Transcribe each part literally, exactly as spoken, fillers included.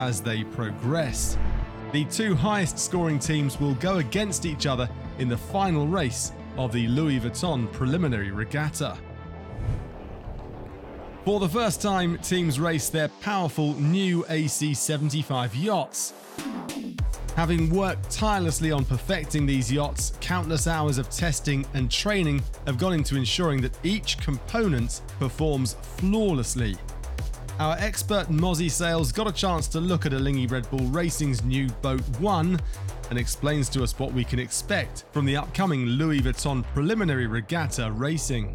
as they progress. The two highest scoring teams will go against each other in the final race of the Louis Vuitton Preliminary Regatta. For the first time, teams race their powerful new A C seventy-five yachts. Having worked tirelessly on perfecting these yachts, countless hours of testing and training have gone into ensuring that each component performs flawlessly. Our expert Mozzie Sales got a chance to look at Alinghi Red Bull Racing's new Boat One and explains to us what we can expect from the upcoming Louis Vuitton Preliminary Regatta racing.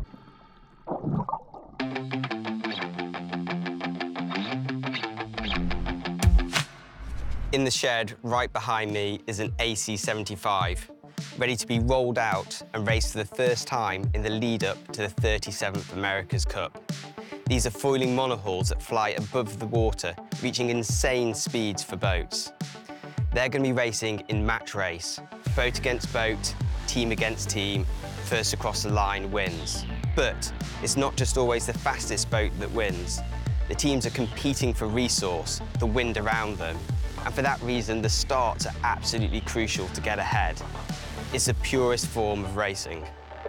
In the shed right behind me is an A C seventy-five, ready to be rolled out and raced for the first time in the lead-up to the thirty-seventh America's Cup. These are foiling monohulls that fly above the water, reaching insane speeds for boats. They're going to be racing in match race, boat against boat, team against team, first across the line wins. But it's not just always the fastest boat that wins. The teams are competing for resource, the wind around them. And for that reason, the starts are absolutely crucial to get ahead. It's the purest form of racing.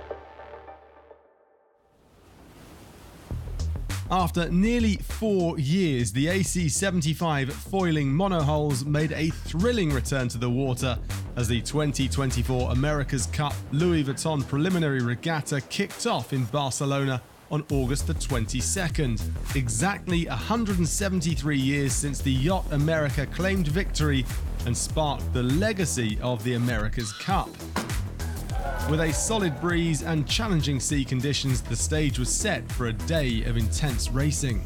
After nearly four years, the A C seventy-five foiling monohulls made a thrilling return to the water as the twenty twenty-four America's Cup Louis Vuitton Preliminary Regatta kicked off in Barcelona on August the twenty-second, exactly one hundred seventy-three years since the Yacht America claimed victory and sparked the legacy of the America's Cup. With a solid breeze and challenging sea conditions, the stage was set for a day of intense racing.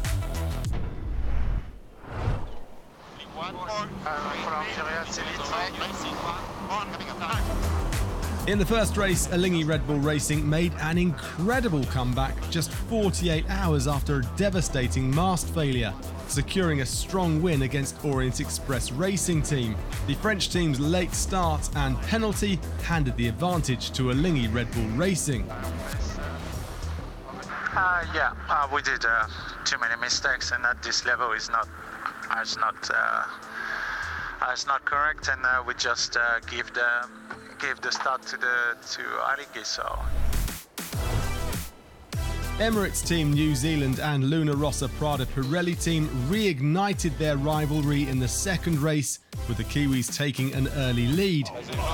In the first race, Alinghi Red Bull Racing made an incredible comeback just forty-eight hours after a devastating mast failure, securing a strong win against Orient Express Racing Team. The French team's late start and penalty handed the advantage to Alinghi Red Bull Racing. Uh, yeah, uh, we did uh, too many mistakes, and at this level is not, uh, it's not, uh, uh, it's not correct, and uh, we just uh, give the give the start to the to Alinghi. So. Emirates Team New Zealand and Luna Rossa Prada Pirelli team reignited their rivalry in the second race, with the Kiwis taking an early lead.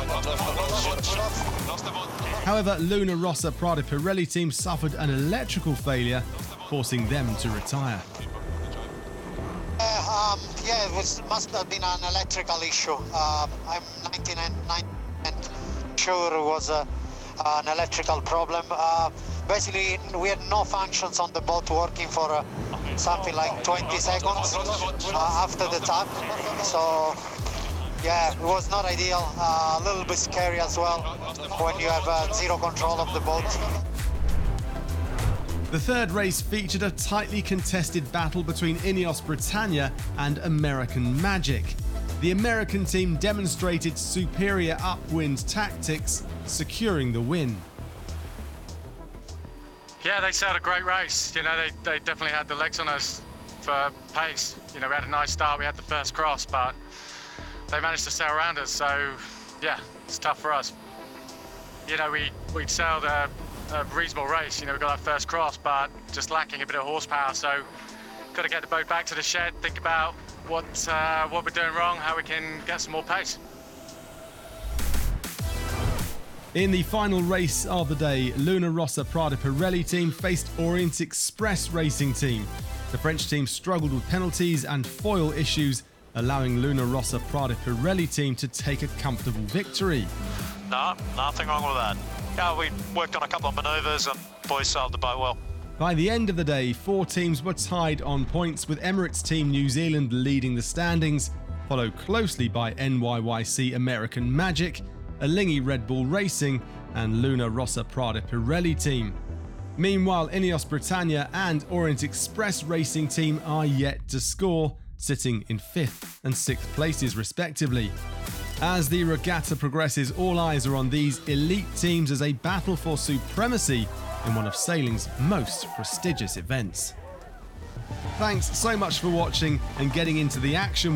However, Luna Rossa Prada Pirelli team suffered an electrical failure, forcing them to retire. Uh, um, yeah, it was, must have been an electrical issue. Uh, I'm ninety-nine percent sure it was a, an electrical problem. Uh, Basically, we had no functions on the boat working for uh, something like twenty seconds uh, after the tug. So, yeah, it was not ideal. Uh, a little bit scary as well when you have uh, zero control of the boat. The third race featured a tightly contested battle between Ineos Britannia and American Magic. The American team demonstrated superior upwind tactics, securing the win. Yeah, they sailed a great race. You know, they, they definitely had the legs on us for pace. You know, we had a nice start, we had the first cross, but they managed to sail around us, so yeah, it's tough for us. You know, we, we sailed a, a reasonable race. You know, we got our first cross, but just lacking a bit of horsepower, so got to get the boat back to the shed, think about what, uh, what we're doing wrong, how we can get some more pace. In the final race of the day, Luna Rossa Prada Pirelli team faced Orient Express Racing Team. The French team struggled with penalties and foil issues, allowing Luna Rossa Prada Pirelli team to take a comfortable victory. No, nothing wrong with that. Yeah, we worked on a couple of manoeuvres and boys sailed the boat well. By the end of the day, four teams were tied on points, with Emirates Team New Zealand leading the standings, followed closely by N Y Y C American Magic, Alinghi Red Bull Racing and Luna Rossa Prada Pirelli team. Meanwhile, Ineos Britannia and Orient Express Racing Team are yet to score, sitting in fifth and sixth places respectively. As the regatta progresses, all eyes are on these elite teams as a battle for supremacy in one of sailing's most prestigious events. Thanks so much for watching and getting into the action